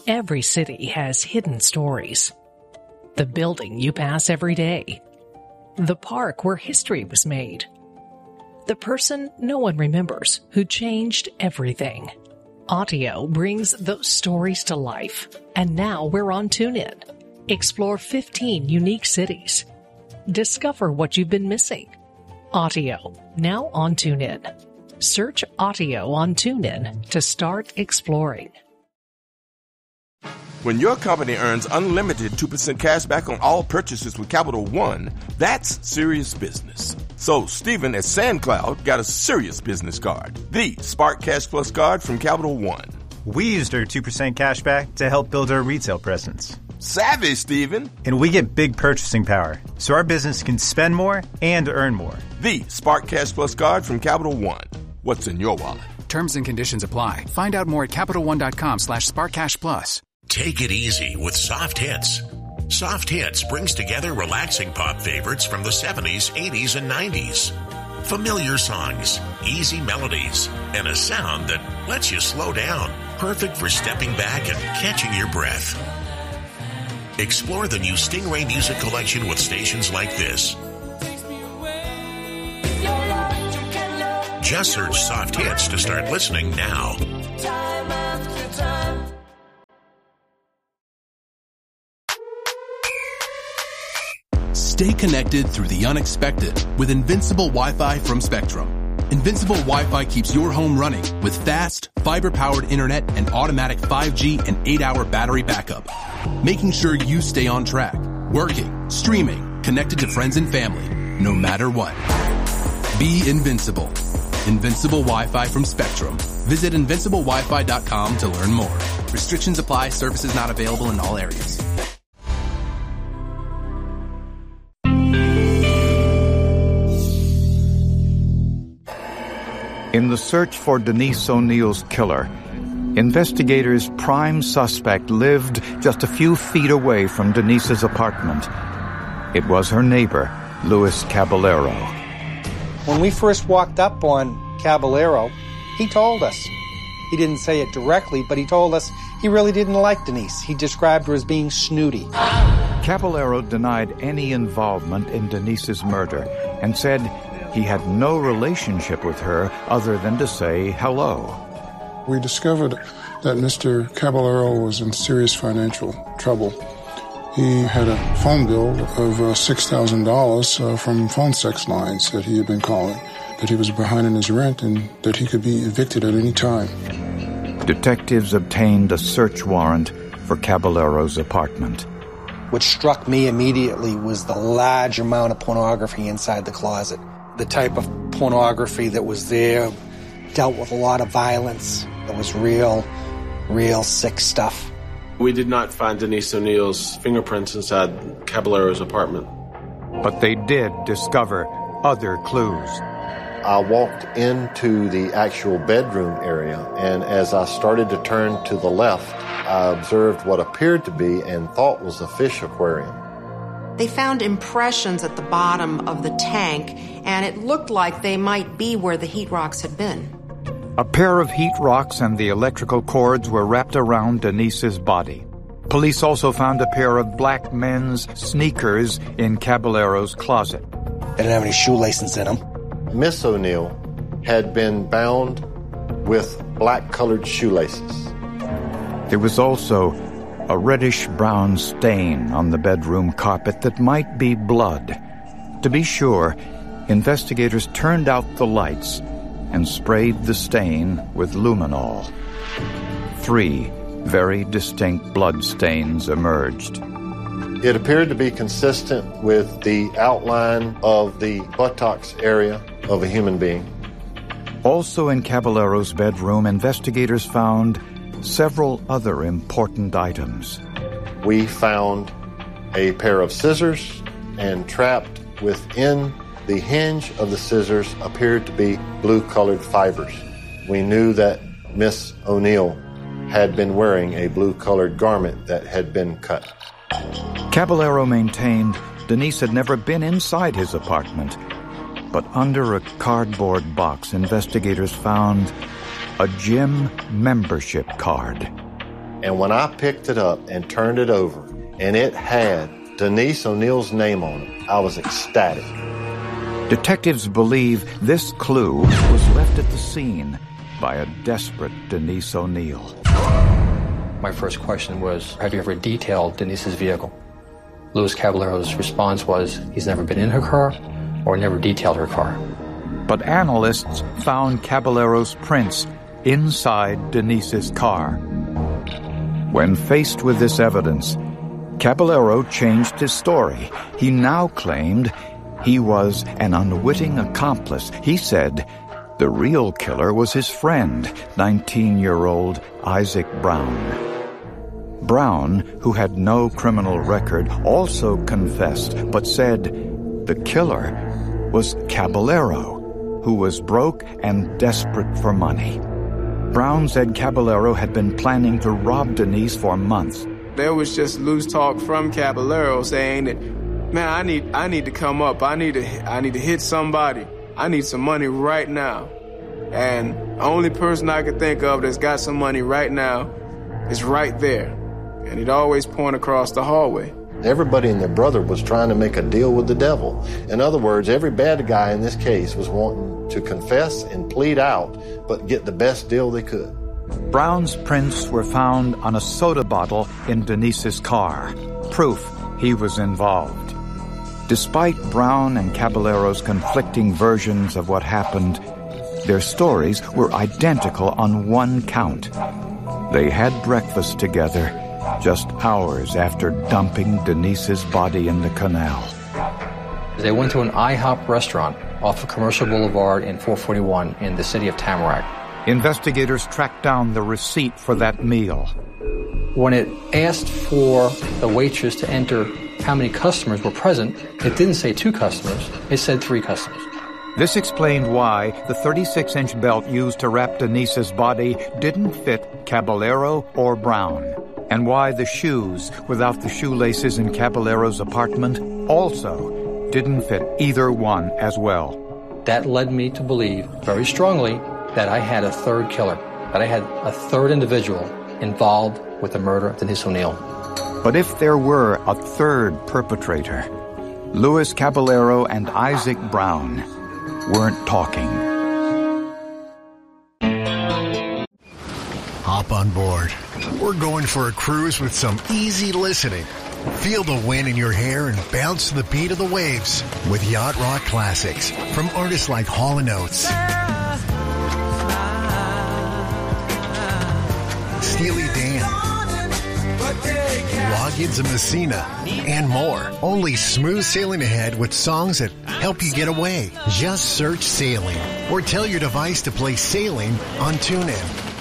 Every city has hidden stories. The building you pass every day. The park where history was made. The person no one remembers who changed everything. Audio brings those stories to life. And now we're on TuneIn. Explore 15 unique cities. Discover what you've been missing. Audio, now on TuneIn. Search Audio on TuneIn to start exploring. When your company earns unlimited 2% cash back on all purchases with Capital One, that's serious business. So Stephen at SandCloud got a serious business card, the Spark Cash Plus card from Capital One. We used our 2% cash back to help build our retail presence. Savvy, Stephen. And we get big purchasing power, so our business can spend more and earn more. The Spark Cash Plus card from Capital One. What's in your wallet? Terms and conditions apply. Find out more at CapitalOne.com/SparkCashPlus. Take it easy with Soft Hits. Soft Hits brings together relaxing pop favorites from the 70s, 80s, and 90s. Familiar songs, easy melodies, and a sound that lets you slow down. Perfect for stepping back and catching your breath. Explore the new Stingray Music Collection with stations like this. Just search Soft Hits to start listening now. Stay connected through the unexpected with Invincible Wi-Fi from Spectrum. Invincible Wi-Fi keeps your home running with fast, fiber-powered internet and automatic 5G and 8-hour battery backup, making sure you stay on track, working, streaming, connected to friends and family, no matter what. Be invincible. Invincible Wi-Fi from Spectrum. Visit invinciblewifi.com to learn more. Restrictions apply. Services not available in all areas. In the search for Denise O'Neill's killer, investigators' prime suspect lived just a few feet away from Denise's apartment. It was her neighbor, Luis Caballero. When we first walked up on Caballero, he told us. He didn't say it directly, but he told us he really didn't like Denise. He described her as being snooty. Caballero denied any involvement in Denise's murder and said he had no relationship with her other than to say hello. We discovered that Mr. Caballero was in serious financial trouble. He had a phone bill of $6,000 from phone sex lines that he had been calling, that he was behind in his rent and that he could be evicted at any time. Detectives obtained a search warrant for Caballero's apartment. What struck me immediately was the large amount of pornography inside the closet. The type of pornography that was there dealt with a lot of violence. It was real sick stuff. We did not find Denise O'Neill's fingerprints inside Caballero's apartment. But they did discover other clues. I walked into the actual bedroom area, and as I started to turn to the left, I observed what appeared to be and thought was a fish aquarium. They found impressions at the bottom of the tank, and it looked like they might be where the heat rocks had been. A pair of heat rocks and the electrical cords were wrapped around Denise's body. Police also found a pair of black men's sneakers in Caballero's closet. They didn't have any shoelaces in them. Miss O'Neill had been bound with black-colored shoelaces. There was also a reddish-brown stain on the bedroom carpet that might be blood. To be sure, investigators turned out the lights and sprayed the stain with luminol. 3 very distinct blood stains emerged. It appeared to be consistent with the outline of the buttocks area of a human being. Also in Caballero's bedroom, investigators found several other important items. We found a pair of scissors, and trapped within the hinge of the scissors appeared to be blue-colored fibers. We knew that Miss O'Neill had been wearing a blue-colored garment that had been cut. Caballero maintained Denise had never been inside his apartment, but under a cardboard box, investigators found a gym membership card. And when I picked it up and turned it over, and it had Denise O'Neill's name on it, I was ecstatic. Detectives believe this clue was left at the scene by a desperate Denise O'Neill. My first question was, have you ever detailed Denise's vehicle? Luis Caballero's response was, he's never been in her car or never detailed her car. But analysts found Caballero's prints inside Denise's car. When faced with this evidence, Caballero changed his story. He now claimed he was an unwitting accomplice. He said the real killer was his friend, 19-year-old Isaac Brown. Brown, who had no criminal record, also confessed, but said the killer was Caballero, who was broke and desperate for money. Brown said Caballero had been planning to rob Denise for months. There was just loose talk from Caballero saying that, man, I need to come up. I need to hit somebody. I need some money right now. And the only person I could think of that's got some money right now is right there. And he'd always point across the hallway. Everybody and their brother was trying to make a deal with the devil. In other words, every bad guy in this case was wanting to confess and plead out, but get the best deal they could. Brown's prints were found on a soda bottle in Denise's car, proof he was involved. Despite Brown and Caballero's conflicting versions of what happened, their stories were identical on one count. They had breakfast together just hours after dumping Denise's body in the canal. They went to an IHOP restaurant off of Commercial Boulevard in 441 in the city of Tamarack. Investigators tracked down the receipt for that meal. When it asked for the waitress to enter how many customers were present, it didn't say 2 customers, it said 3 customers. This explained why the 36-inch belt used to wrap Denise's body didn't fit Caballero or Brown, and why the shoes without the shoelaces in Caballero's apartment also didn't fit either one as well. That led me to believe very strongly that I had a third killer, that I had a third individual involved with the murder of Denise O'Neill. But if there were a third perpetrator, Luis Caballero and Isaac Brown weren't talking. Hop on board. We're going for a cruise with some easy listening. Feel the wind in your hair and bounce to the beat of the waves with Yacht Rock classics from artists like Hall & Oates, Steely Dan, Loggins and Messina, and more. Only smooth sailing ahead with songs that help you get away. Just search Sailing or tell your device to play Sailing on TuneIn.